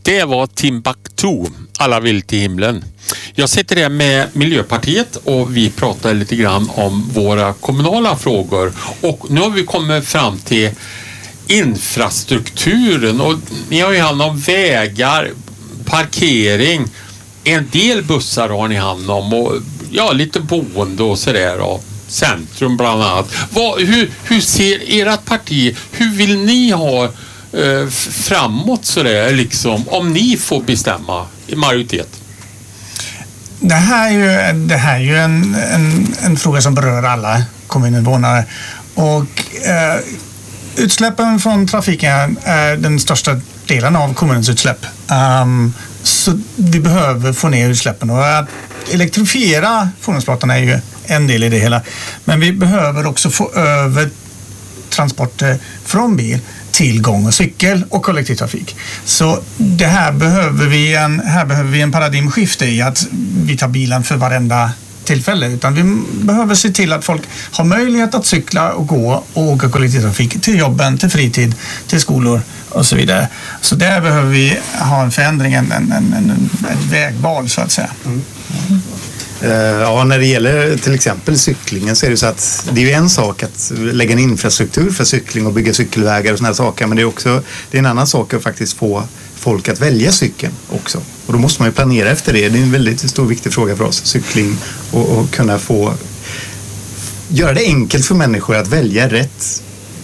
Det var Timbuktu, alla vill till himlen. Jag sitter där med Miljöpartiet och vi pratar lite grann om våra kommunala frågor. Och nu har vi kommit fram till infrastrukturen och ni har ju hand om vägar, parkering, en del bussar har ni hand om och ja, lite boende och sådär och centrum bland annat. Hur ser ert parti, hur vill ni ha framåt sådär liksom, om ni får bestämma i majoritet? Det här är ju en fråga som berör alla kommuninvånare och utsläppen från trafiken är den största delen av kommunens utsläpp. Så vi behöver få ner utsläppen och att elektrifiera fordonsflottan är ju en del i det hela. Men vi behöver också få över transporter från bil till gång och cykel och kollektivtrafik. Så det här behöver vi en paradigmskifte i att vi tar bilen för varenda tillfälle, utan vi behöver se till att folk har möjlighet att cykla och gå och åka kollektivtrafik till jobben, till fritid, till skolor och så vidare. Så där behöver vi ha en förändring, ett vägval så att säga. Ja, när det gäller till exempel cyklingen så är det så att det är ju en sak att lägga en infrastruktur för cykling och bygga cykelvägar och såna här saker, men det är en annan sak att faktiskt få folk att välja cykeln också. Och då måste man ju planera efter det. Det är en väldigt stor viktig fråga för oss, cykling och kunna göra det enkelt för människor att välja rätt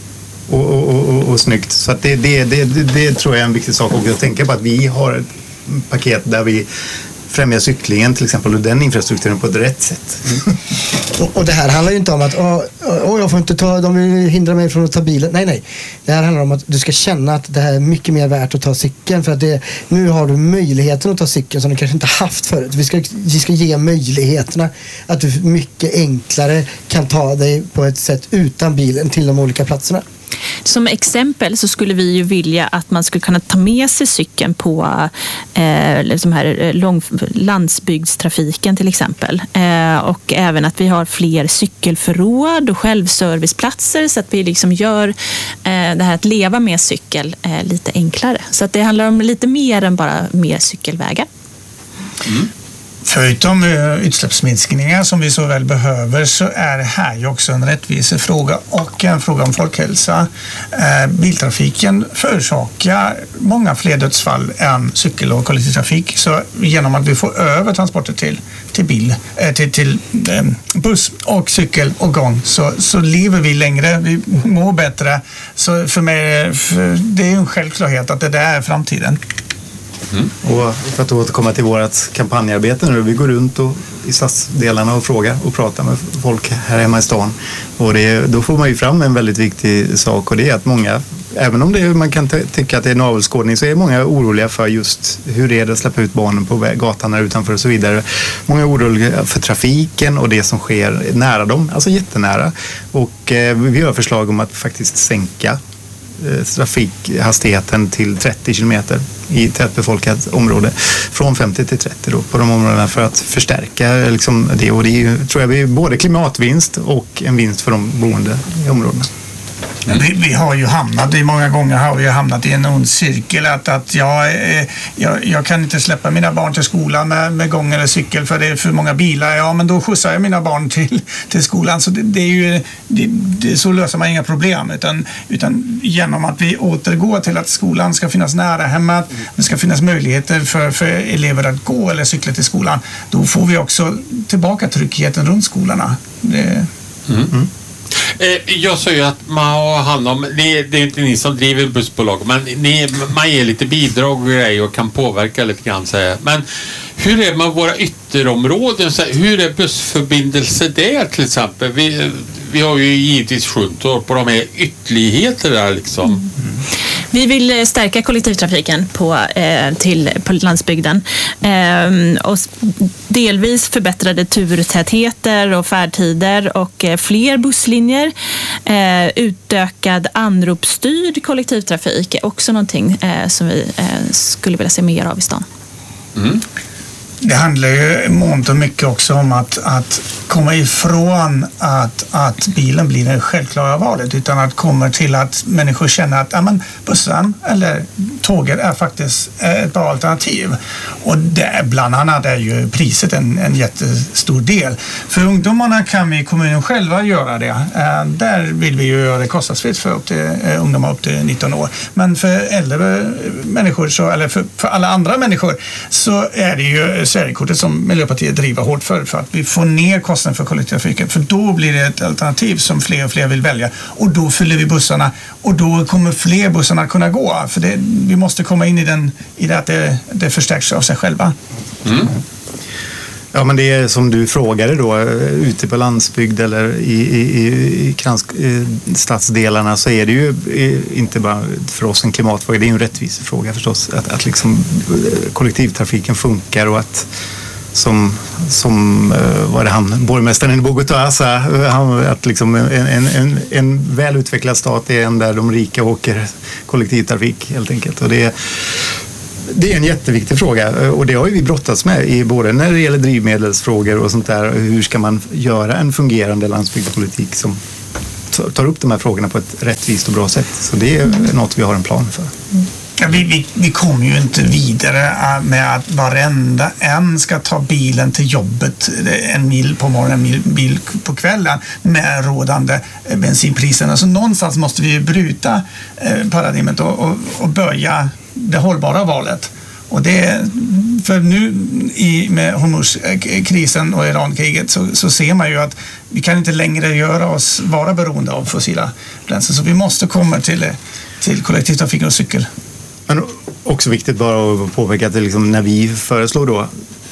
och snyggt. Så att det tror jag är en viktig sak också att tänka på, att vi har ett paket där vi främja cyklingen till exempel och den infrastrukturen på ett rätt sätt. Och det här handlar ju inte om att jag får inte de vill hindra mig från att ta bilen. Nej. Det här handlar om att du ska känna att det här är mycket mer värt att ta cykeln, för att nu har du möjligheten att ta cykeln som du kanske inte haft förut. Vi ska ge möjligheterna att du mycket enklare kan ta dig på ett sätt utan bilen till de olika platserna. Som exempel så skulle vi ju vilja att man skulle kunna ta med sig cykeln på liksom här landsbygdstrafiken till exempel. Och även att vi har fler cykelförråd och självserviceplatser så att vi liksom gör det här att leva med cykel lite enklare. Så att det handlar om lite mer än bara mer cykelvägar. Mm. Förutom utsläppsminskningar som vi så väl behöver, så är det här ju också en rättvisefråga och en fråga om folkhälsa. Biltrafiken förorsakar många fler dödsfall än cykel- och kollektivtrafik, så genom att vi får över transporter till bil, till buss och cykel och gång så lever vi längre, vi mår bättre. Så för mig det är en självklarhet att det där är framtiden. Mm. Och för att återkomma till vårt kampanjarbete nu, vi går runt i stadsdelarna och frågar och pratar med folk här hemma i stan, och då får man ju fram en väldigt viktig sak, och det är att många, även om man kan tycka att det är navelskådning, så är många oroliga för just hur det är att släppa ut barnen på gatan här utanför och så vidare. Många är oroliga för trafiken och det som sker nära dem, alltså jättenära, och vi har förslag om att faktiskt sänka trafikhastigheten till 30 kilometer i tätbefolkat område från 50 till 30 då, på de områdena, för att förstärka liksom det, och det är ju, tror jag, är både klimatvinst och en vinst för de boende i områdena. Vi har ju hamnat i en ond cirkel att jag kan inte släppa mina barn till skolan med gång eller cykel för det är för många bilar. Ja, men då skjutsar jag mina barn till skolan. Så det är ju så löser man inga problem, utan genom att vi återgår till att skolan ska finnas nära hemma, det ska finnas möjligheter för elever att gå eller cykla till skolan. Då får vi också tillbaka tryggheten runt skolorna. Jag sa ju att man har hand om, det är inte ni som driver bussbolag, men man ger lite bidrag och grejer och kan påverka lite grann. Men hur är det med våra ytterområden? Hur är bussförbindelse där till exempel? Vi har ju givetvis Sjuntorp på de här ytterligheter där liksom. Vi vill stärka kollektivtrafiken på landsbygden och delvis förbättrade turtätheter och färdtider och fler busslinjer. Utökad anropsstyrd kollektivtrafik är också någonting som vi skulle vilja se mer av i stan. Mm. Det handlar ju mångt och mycket också om att komma ifrån att bilen blir det självklara valet, utan att komma till att människor känner att bussen eller tåget är faktiskt ett bra alternativ. Och det, bland annat är ju priset en jättestor del. För ungdomarna kan vi i kommunen själva göra det. Där vill vi ju göra det kostnadsfritt för ungdomar upp till 19 år. Men för äldre människor, eller för alla andra människor, så är det ju Sverigekortet som Miljöpartiet driver hårt för att vi får ner kostnaden för kollektivtrafiken. För då blir det ett alternativ som fler och fler vill välja. Och då fyller vi bussarna och då kommer fler bussarna kunna gå. För vi måste komma in i det att det förstärks av sig själva. Mm. Ja, men det är som du frågade då, ute på landsbygd eller i stadsdelarna, så är det ju inte bara för oss en klimatfråga, det är ju en rättvisefråga förstås. Att liksom kollektivtrafiken funkar och att som var det han, borgmästaren i Bogotá sa, att liksom en välutvecklad stat är en där de rika åker kollektivtrafik helt enkelt. Och det är en jätteviktig fråga och det har ju vi brottats med både när det gäller drivmedelsfrågor och sånt där. Hur ska man göra en fungerande landsbygdspolitik som tar upp de här frågorna på ett rättvist och bra sätt. Så det är något vi har en plan för. Ja, vi kommer ju inte vidare med att varenda en ska ta bilen till jobbet en mil på morgonen, en mil på kvällen med rådande bensinpriserna. Så någonstans måste vi bryta paradigmet och börja det hållbara valet. Och det, för nu med Hormuzkrisen och Irankriget så ser man ju att vi kan inte längre vara beroende av fossila bränslen. Så vi måste komma till kollektivtrafik och cykel. Men också viktigt bara att påpeka att det liksom, när vi föreslår då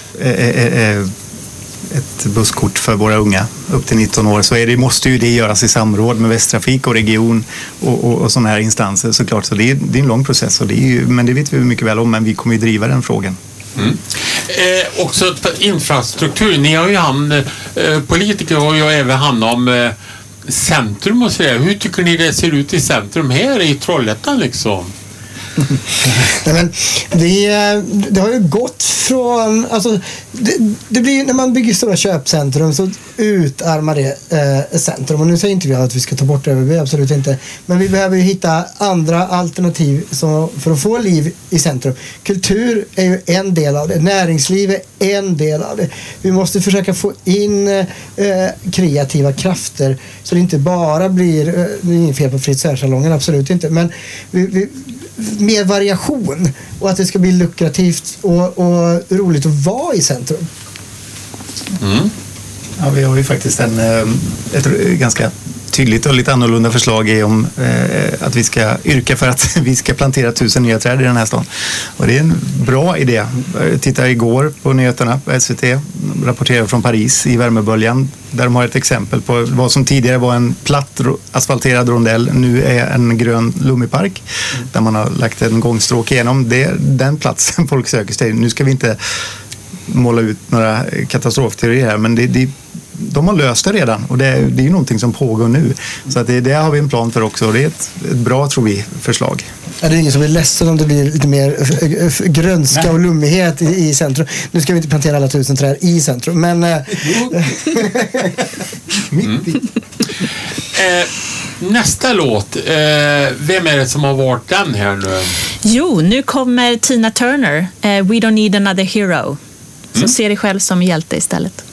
ett busskort för våra unga upp till 19 år så måste ju det göras i samråd med Västtrafik och region och sådana här instanser såklart. Så det är en lång process men det vet vi mycket väl om, men vi kommer ju driva den frågan. Mm. Också infrastruktur. Ni har ju politiker har ju även hand om centrum och sådär. Hur tycker ni det ser ut i centrum här i Trollhättan liksom? Nej, men det har ju gått från, alltså det blir när man bygger stora köpcentrum så utarmar det centrum, och nu säger inte vi att vi ska ta bort det, absolut inte, men vi behöver ju hitta andra alternativ för att få liv i centrum. Kultur är ju en del av det, näringsliv är en del av det. Vi måste försöka få in kreativa krafter så det inte bara blir, det är ingen fel på frisörsalongen, absolut inte, men mer variation och att det ska bli lukrativt och roligt att vara i centrum. Mm. Ja, vi har ju faktiskt ett ganska tydligt och lite annorlunda förslag är om att vi ska yrka för att vi ska plantera 1000 nya träd i den här stan. Och det är en bra idé. Jag tittade igår på nyheterna på SVT, rapporterade från Paris i värmeböljan, där de har ett exempel på vad som tidigare var en platt asfalterad rondell, nu är en grön lummipark där man har lagt en gångstråk igenom. Det är den platsen folk söker sig. Nu ska vi inte måla ut några katastrofteorier här, men de har löst det redan och det är ju någonting som pågår nu. Så att det har vi en plan för också och det är ett bra, tror vi, förslag. Ja, det är ingen som blir ledsen om det blir lite mer grönska och lummighet i centrum. Nu ska vi inte plantera alla 1000 träd i centrum, men nästa låt, vem är det som har varit den här nu? Jo, nu kommer Tina Turner, We Don't Need Another Hero. Så se dig själv som hjälte istället.